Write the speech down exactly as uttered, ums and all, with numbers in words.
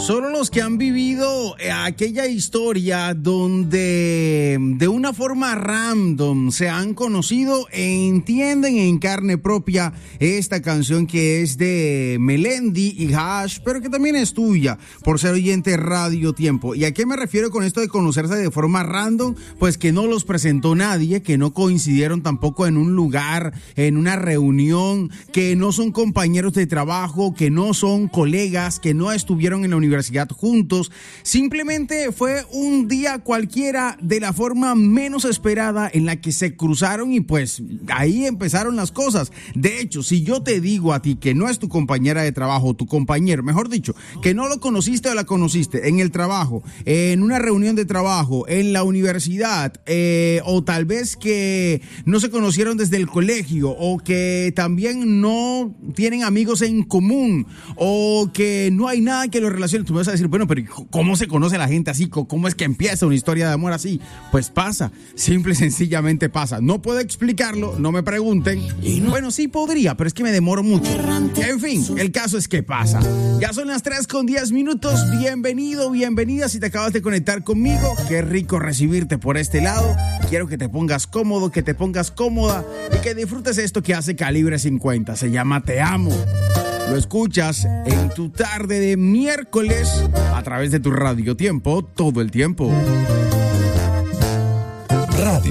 Solo los que han vivido aquella historia donde de una forma random se han conocido entienden en carne propia esta canción que es de Melendi y Hash, pero que también es tuya por ser oyente Radio Tiempo. ¿Y a qué me refiero con esto de conocerse de forma random? Pues que no los presentó nadie, que no coincidieron tampoco en un lugar, en una reunión, que no son compañeros de trabajo, que no son colegas, que no estuvieron en la universidad juntos. Simplemente fue un día cualquiera de la forma menos esperada en la que se cruzaron y pues ahí empezaron las cosas. De hecho, si yo te digo a ti que no es tu compañera de trabajo, tu compañero, mejor dicho, que no lo conociste o la conociste en el trabajo, en una reunión de trabajo, en la universidad, eh, o tal vez que no se conocieron desde el colegio, o que también no tienen amigos en común, o que no hay nada que los relacione. Tú me vas a decir, bueno, pero ¿cómo se conoce la gente así? ¿Cómo es que empieza una historia de amor así? Pues pasa, simple y sencillamente pasa. No puedo explicarlo, no me pregunten. Bueno, sí podría, pero es que me demoro mucho. En fin, el caso es que pasa. Ya son las tres con diez minutos. Bienvenido, bienvenida si te acabas de conectar conmigo. Qué rico recibirte por este lado. Quiero que te pongas cómodo, que te pongas cómoda y que disfrutes esto que hace Calibre cincuenta. Se llama Te Amo. Lo escuchas en tu tarde de miércoles a través de tu Radio Tiempo todo el tiempo. Radio